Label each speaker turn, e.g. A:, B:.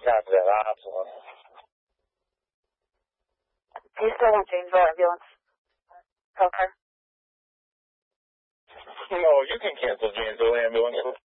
A: Copy that. I'll have someone.
B: Do you still want Janesville ambulance? Okay.
A: No, you can cancel Janesville ambulance.